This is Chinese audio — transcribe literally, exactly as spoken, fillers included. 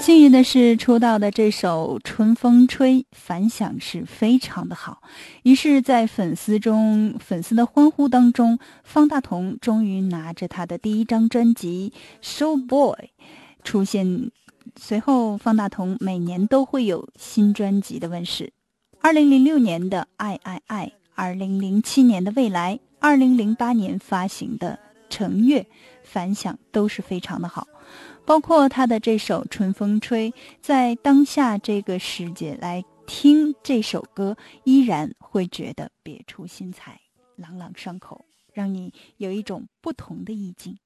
幸运的是，出道的这首《春风吹》反响是非常的好，于是在粉丝中粉丝的欢呼当中，方大同终于拿着他的第一张专辑《Show Boy》出现。随后方大同每年都会有新专辑的问世，二零零六年的《爱爱爱》，二零零七年的《未来》，二零零八年发行的《橙月》，反响都是非常的好。包括他的这首《春风吹》，在当下这个时节来听这首歌，依然会觉得别出心裁，朗朗上口，让你有一种不同的意境。